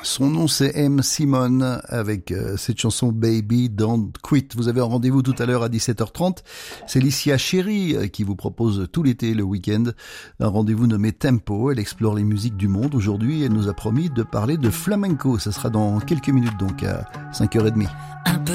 Son nom c'est M. Simon avec cette chanson Baby Don't Quit. Vous avez un rendez-vous tout à l'heure à 17h30. C'est Licia Chéri qui vous propose tout l'été, le week-end, un rendez-vous nommé Tempo. Elle explore les musiques du monde. Aujourd'hui, elle nous a promis de parler de flamenco. Ça sera dans quelques minutes, donc à 5h30. Un peu